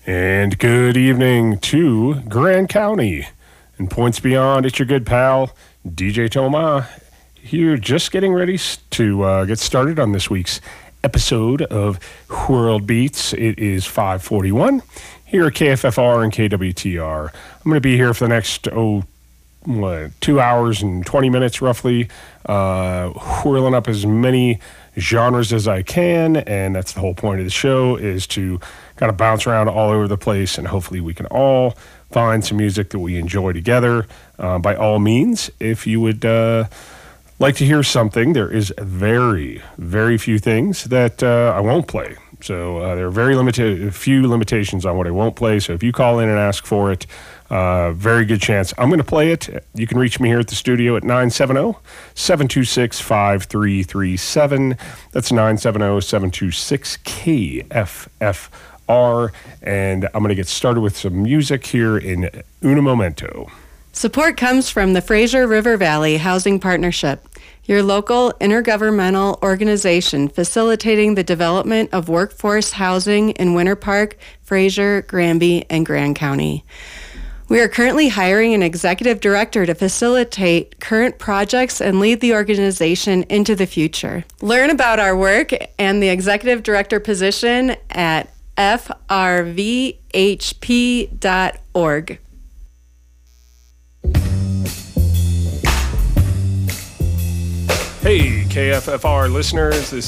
And good evening to Grand County and points beyond. It's your good pal, DJ Toma, here just getting ready to get started on this week's episode of World Beats. It is 5:41 here at KFFR and KWTR. I'm going to be here for the next, 2 hours and 20 minutes roughly, whirling up as many genres as I can, and that's the whole point of the show, is to kind of bounce around all over the place, and hopefully we can all find some music that we enjoy together. By all means, if you would like to hear something, there is very, very few things that I won't play. So there are a few limitations on what I won't play. So if you call in and ask for it, very good chance I'm going to play it. You can reach me here at the studio at 970-726-5337. That's 970-726-KFFR. And I'm going to get started with some music here in Uno Momento. Support comes from the Fraser River Valley Housing Partnership, your local intergovernmental organization facilitating the development of workforce housing in Winter Park, Fraser, Granby, and Grand County. We are currently hiring an executive director to facilitate current projects and lead the organization into the future. Learn about our work and the executive director position at frvhp.org. Hey, KFFR listeners, this